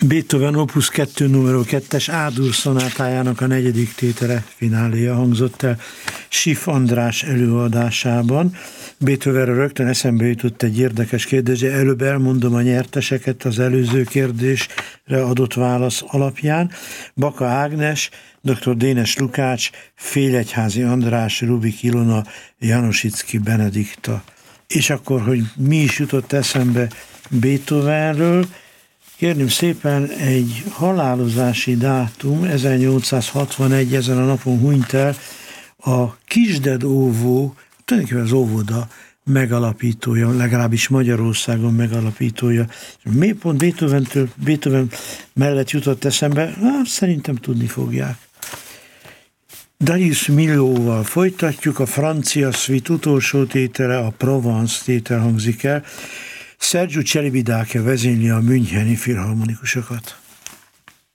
Beethoven Opus 2 nr. 2-es A-dur szonátájának a 4. tétele fináléja hangzott el Schiff András előadásában. Beethovenről rögtön eszembe jutott egy érdekes kérdés, de előbb elmondom a nyerteseket az előző kérdésre adott válasz alapján. Baka Ágnes, dr. Dénes Lukács, Félegyházi András, Rubik Ilona, Janosicki Benedikta. És akkor, hogy mi is jutott eszembe Beethovenről, kérném szépen, egy halálozási dátum, 1861, ezen a napon hunyt el a Kisded óvó, tulajdonképpen az óvoda megalapítója, legalábbis Magyarországon megalapítója. Miért pont Beethoven mellett jutott eszembe? Szerintem tudni fogják. Darius Milhaudval folytatjuk, a francia szvit utolsó tétele, a Provence tétel hangzik el. Sergiu Celibidache vezényli a müncheni filharmonikusokat.